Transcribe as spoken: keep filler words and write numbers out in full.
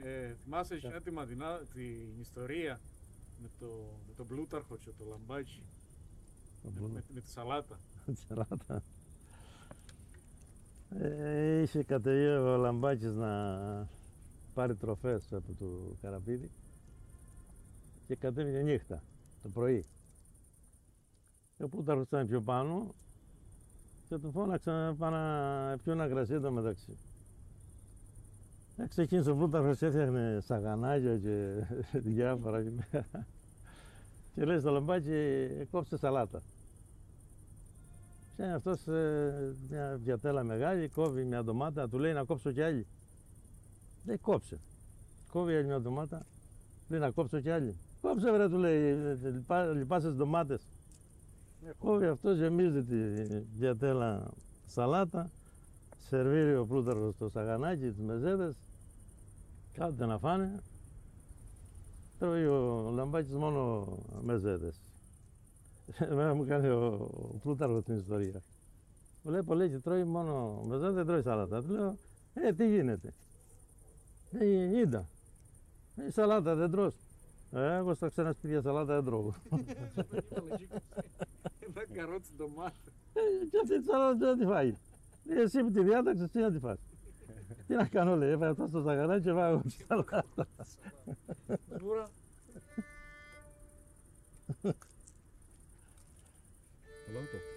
ε, θυμάσαι yeah. τη Μαδινά, την ιστορία με, το, με τον Πλούταρχο και το λαμπάκι, με, με, με τη σαλάτα. Τη σαλάτα. Ε, είχε κατεβεί ο Λαμπάκης να πάρει τροφές από το Καραπίδι και κατέβηκε νύχτα, το πρωί. Και ο Πλούταρχος ήταν πιο πάνω και του φώναξαν πάνω να πιούν ένα κρασί εδώ μεταξύ. Ε, ξεκίνησε ο Πλούταρχος, έφτιαχνε σαγανάκια και διάφορα εκεί πέρα. Και λέει στο Λαμπάκη, κόψε σαλάτα. Και αυτός ε, μια διατέλα μεγάλη, κόβει μια ντομάτα, του λέει να κόψω κι άλλη. Λέει κόψε. Κόβει άλλη μια ντομάτα, λέει να κόψω κι άλλη. Κόψε βρε, του λέει, λυπά, λυπάσαι τις ντομάτες. Κόβει αυτός, γεμίζει τη διατέλα σαλάτα, σερβίρει ο Πλούταρχος το σαγανάκι, τις μεζέδες, κάθονται να φάνε. Τρώει ο Λαμπάκης μόνο μεζέδες. Εμένα μου κάνει ο, ο Πλούταρχος την ιστορία. Μου λέει, πολύ και τρώει μόνο μεζέδες, δεν τρώει σαλάτα. Του λέω, ε, τι γίνεται. Ε, είδα. Ε, σαλάτα δεν τρως. Ε, εγώ στα ξένα σπίτια σαλάτα δεν τρώω. Ένα καρότσι ντομάτα. Και αυτή τη σαλάτα δεν τη φάει. Εσύ που τη διάταξες, τι να τη φας. Τι να κάνω, λέει, έφαγα αυτό στο σαγανάκι και βάγω τη σαλάτα. Σβούρα. Hello,